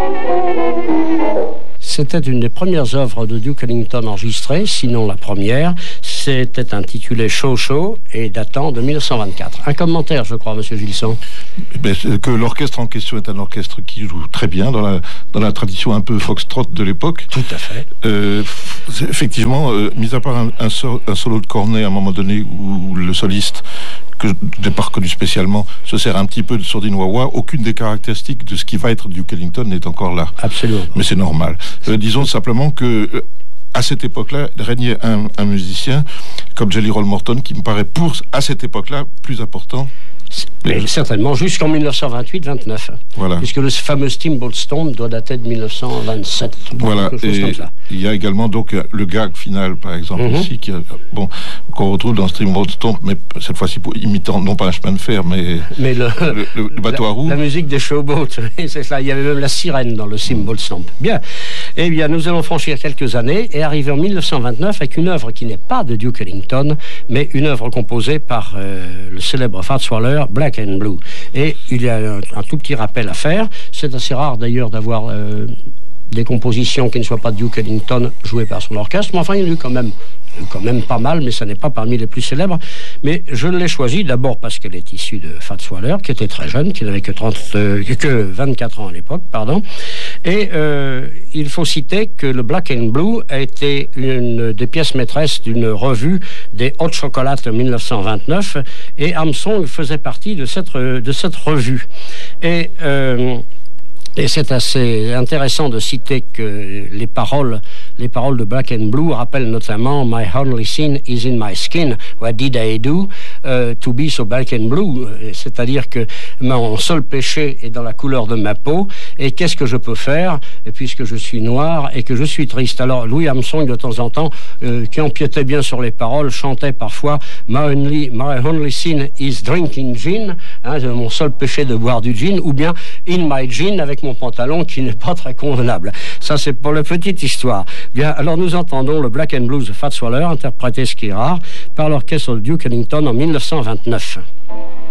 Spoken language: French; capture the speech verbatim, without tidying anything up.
C'était une des premières œuvres de Duke Ellington enregistrées, sinon la première. C'était intitulé Show Show et datant de mille neuf cent vingt-quatre. Un commentaire, je crois, Monsieur Gilson. Ben, que l'orchestre en question est un orchestre qui joue très bien dans la, dans la tradition un peu foxtrot de l'époque. Tout à fait. Euh, effectivement, euh, mis à part un, un, so, un solo de cornet à un moment donné où, où le soliste, que je n'ai pas reconnu spécialement, se sert un petit peu de sourdine wah-wah, aucune des caractéristiques de ce qui va être Duke Ellington n'est encore là. Absolument. Mais c'est normal. Euh, disons simplement que euh, à cette époque-là, régnait un, un musicien comme Jelly Roll Morton qui me paraît pour à cette époque-là plus important. Mais je... certainement jusqu'en mille neuf cent vingt-huit vingt-neuf. Voilà. Puisque le fameux Steamboat Storm doit dater de mille neuf cent vingt-sept. Voilà. Et il y a également donc le gag final, par exemple, mm-hmm. ici, qui, bon, qu'on retrouve dans Steamboat Storm, mais cette fois-ci imitant non pas un chemin de fer, mais, mais le, le, le, le bateau la, à roues. La musique des showboats, c'est ça. Il y avait même la sirène dans le Steamboat Storm. Bien. Eh bien, nous allons franchir quelques années et arriver en mille neuf cent vingt-neuf avec une œuvre qui n'est pas de Duke Ellington, mais une œuvre composée par euh, le célèbre Fats Waller, Black and Blue. Et il y a un, un tout petit rappel à faire. C'est assez rare d'ailleurs d'avoir euh, des compositions qui ne soient pas de Duke Ellington jouées par son orchestre, mais enfin il y en a eu quand même, quand même pas mal, mais ça n'est pas parmi les plus célèbres. Mais je l'ai choisie d'abord parce qu'elle est issue de Fats Waller, qui était très jeune, qui n'avait que, trente, euh, que vingt-quatre ans à l'époque, pardon. Et euh, il faut citer que le Black and Blue a été une des pièces maîtresses d'une revue des Hot Chocolate en mille neuf cent vingt-neuf, et Armstrong faisait partie de cette, de cette revue. Et... Euh, Et c'est assez intéressant de citer que les paroles, les paroles de Black and Blue rappellent notamment My only sin is in my skin. What did I do uh, to be so black and blue? C'est-à-dire que mon seul péché est dans la couleur de ma peau. Et qu'est-ce que je peux faire puisque je suis noir et que je suis triste? Alors Louis Armstrong, de temps en temps, euh, qui empiétait bien sur les paroles, chantait parfois My only, my only sin is drinking gin. Hein, mon seul péché de boire du gin, ou bien In my gin avec mon pantalon qui n'est pas très convenable. Ça, c'est pour la petite histoire. Bien, alors nous entendons le Black and Blues de Fats Waller, interprété, ce qui est rare, par l'orchestre de Duke Ellington en mille neuf cent vingt-neuf.